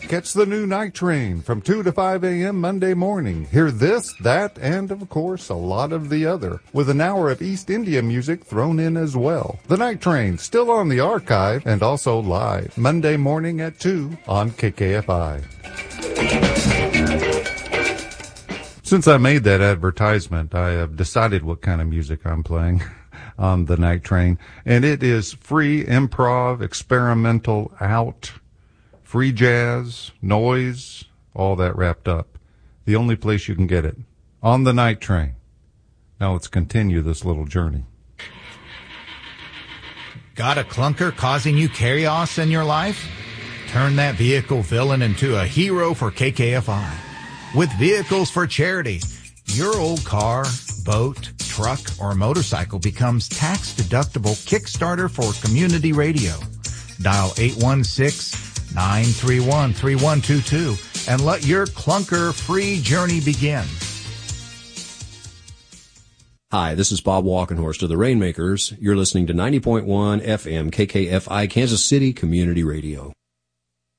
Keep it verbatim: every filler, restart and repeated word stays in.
Catch the new Night Train from two to five a.m. Monday morning. Hear this, that, and of course a lot of the other, with an hour of East India music thrown in as well. The Night Train, still on the archive and also live, Monday morning at two on K K F I. Since I made that advertisement, I have decided what kind of music I'm playing on the Night Train, and it is free improv, experimental, out, free jazz, noise, all that wrapped up. The only place you can get it, on the Night Train. Now let's continue this little journey. Got a clunker causing you chaos in your life? Turn that vehicle villain into a hero for K K F I. With Vehicles for Charity, your old car, boat, truck, or motorcycle becomes tax-deductible Kickstarter for community radio. Dial eight one six, nine three one, three one two two and let your clunker-free journey begin. Hi, this is Bob Walkenhorst of the Rainmakers. You're listening to ninety point one F M K K F I Kansas City Community Radio.